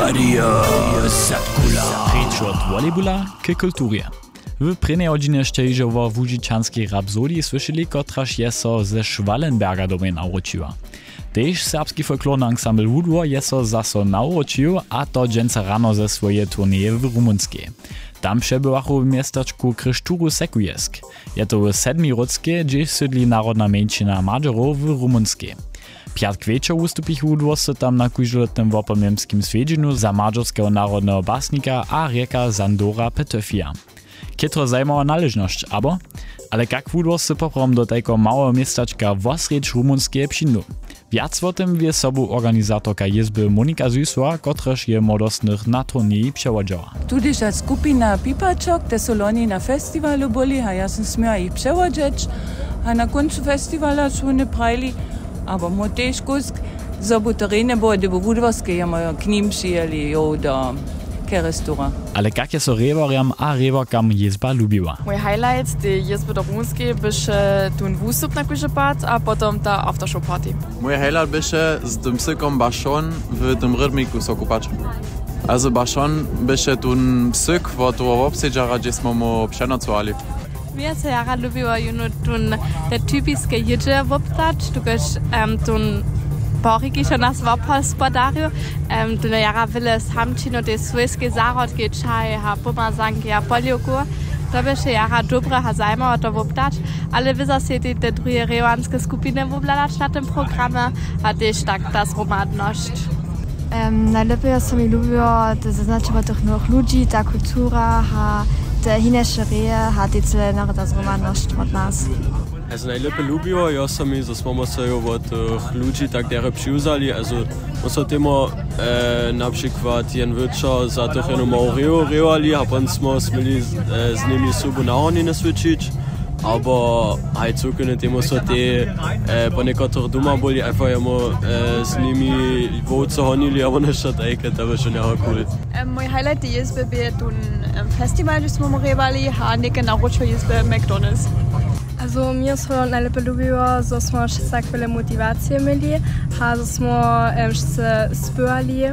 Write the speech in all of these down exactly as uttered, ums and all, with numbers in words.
Radio Setkula. Preč od volejbola k kulturje. W prvnej hodźinie ste iže o Łužiczańskiej rapsodii słyszeli, kotraż je so ze Schwallenberga domej nauročiła. Tež serbski folklorny ensemble Wudwo je so zaso nauročił, a to dżęca rano ze swoje turnieje w Rumunskiej. Tam przebywachu w miasteczku Kryšturu Sekujesk. Je to w sedmirodskiej, gdzie sydli narodna mniejszyna Mađarów w Rumunskiej. Piat kwiecza ustupich Wudwo se tam na kujżoletnym wopomniemskim swiedzinu za mađarskiego narodnego basnika a rieka Sandora Petefia. Kietro zajmowa należność, abo? Ale jak Wudwo se poprom do tego małego miasteczka wosrecz Rumunskie przynu? Wiac o tym wie sobu organizatorka jezby Monika Zysła, kotraż je młodostnych na turnieji przewodziła. Tudyża skupina Pipačok, te soloni na festiwalu boli, a ja sam smiała ich przewodzić, a na końcu festiwala są one prajli, aber mo też kusk, zobu terene body, bo wudwowskie ja mają k nim przyjeli, jo, do kerestura. Ale jak je so rewariam a rewarkam jezba lubiła? Mój highlight tej jezby do Rumunskiej bysze tun wustup na kujże pat, a potem ta aftershow party. Mój highlight bysze z tym psykom Baszon w tym rytmiku sokupacz. Also Baszon bysze tun psyk, wo to obsedżara, gdzie smo mu przenocowali. Mnie se jara lubiła juno tun te typiskie jedzie woptać, tukaż um, tun Boriki schon nas wopal spadario, um, tun jara wille samčino te svojske zarodke čaj, ha pomazanke, a poljoku. To byše jara dobre, ha zajmowa to woptać, ale wy zasiedli te drugie rewanskie skupiny wobladać na tym programie, a też tak ta zromadność. Um, najlepiej co mi lubiło, to zaznaczyła tych nowych ludzi, ta kultura, ha te hinesche Rehe, ha te cele narodna zromadność od nas. Also najlepiej lubiło, ja sami, że smo się od tych ludzi tak derre przyuzali, also może temu e, na przykład jen wieczór za tych jedną małą reo reali, a potem smo smeli e, z nimi subu na honiny switchić, aber halt so können temu so te e, po niektórych doma byli einfach jemu e, z nimi woce honili, aber nie szat ejke, to by schon jara cool. Um, mój highlight jest by tun um, festival, gdzie smo rewali, a nie na roczku jest by McDonald's. Also mir so najlepiej lubiło, że smo tak wiele motywacje mieli, a że smo um, się spywali,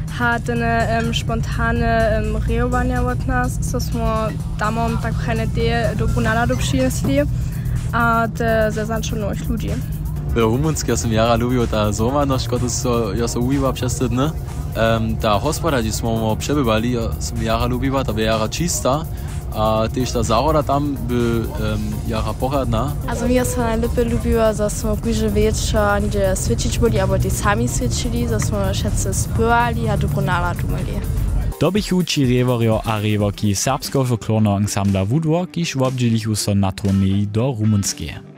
a ten um, spontane um, reagowania od nas, że smo tam tak fajne te do Brunala przynieśli, a te zaznaczone ludzi. W Rumunskie som jara lubił ta zromadność, która so, ja so używa przez te dny. Um, ta hospoda, gdzie smo przebywali, ja som jara lubiła, ta by jara czysta. A też ta zaroda tam by um, jara poradna. Also mir so najlepiej lubiło, że smo kujże wieczór, gdzie switchić byli, albo te sami switchili, że smo wszyscy spywali, a do Brunala dumali. To bych uči rewario a rewarki serbskiego folklornego ensembla Wudwo, kiż wobdzielichu so na turnieji do Rumunskiej.